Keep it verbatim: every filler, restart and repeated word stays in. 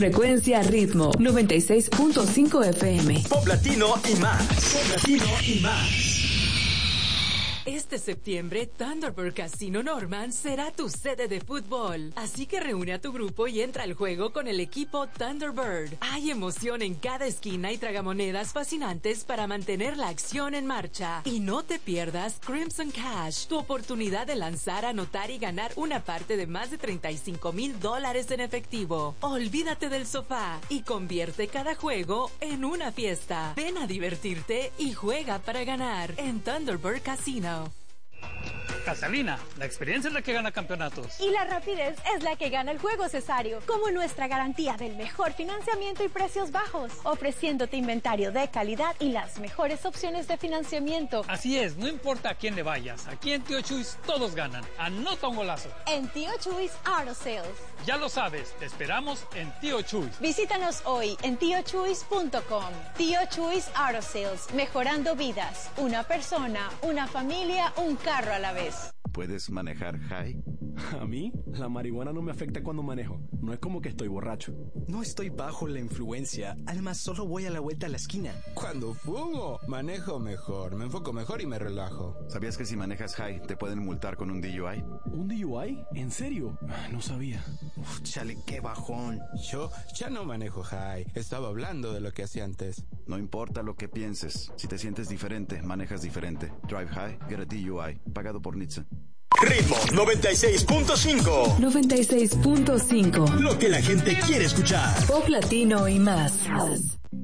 Frecuencia Ritmo noventa y seis punto cinco F M. Pop Latino y más. Pop Latino y más. Este septiembre, Thunderbird Casino Norman será tu sede de fútbol. Así que reúne a tu grupo y entra al juego con el equipo Thunderbird. Hay emoción en cada esquina y tragamonedas fascinantes para mantener la acción en marcha. Y no te pierdas Crimson Cash, tu oportunidad de lanzar, anotar y ganar una parte de más de treinta y cinco mil dólares en efectivo. Olvídate del sofá y convierte cada juego en una fiesta. Ven a divertirte y juega para ganar en Thunderbird Casino. Casalina, la experiencia es la que gana campeonatos. Y la rapidez es la que gana el juego, Cesario. Como nuestra garantía del mejor financiamiento y precios bajos, ofreciéndote inventario de calidad y las mejores opciones de financiamiento. Así es, no importa a quién le vayas, aquí en Tío Chuys todos ganan. Anota un golazo. En Tío Chuys Auto Sales. Ya lo sabes, te esperamos en Tío Chuys. Visítanos hoy en tío chuys punto com. Tío Chuys Auto Sales, mejorando vidas. Una persona, una familia, un carro a la vez. ¿Puedes manejar high? A mí, la marihuana no me afecta cuando manejo. No es como que estoy borracho. No estoy bajo la influencia. Además, solo voy a la vuelta a la esquina. Cuando fumo, manejo mejor. Me enfoco mejor y me relajo. ¿Sabías que si manejas high te pueden multar con un D U I? ¿Un D U I? ¿En serio? No sabía. Uf, chale, qué bajón. Yo ya no manejo high. Estaba hablando de lo que hacía antes. No importa lo que pienses. Si te sientes diferente, manejas diferente. Drive high, get a D U I. Pagado por N H T S A. Ritmo noventa y seis punto cinco. noventa y seis punto cinco. Lo que la gente quiere escuchar. Pop Latino y más.